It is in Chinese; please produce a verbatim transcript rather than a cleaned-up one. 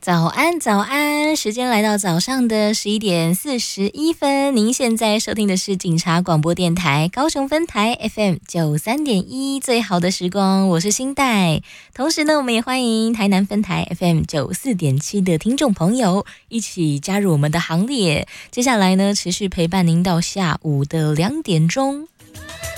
早安，早安！时间来到早上的十一点四十一分，您现在收听的是警察广播电台高雄分台 F M 九三点一，最好的时光，我是新代。同时呢，我们也欢迎台南分台 F M 九四点七的听众朋友一起加入我们的行列。接下来呢，持续陪伴您到下午的两点钟。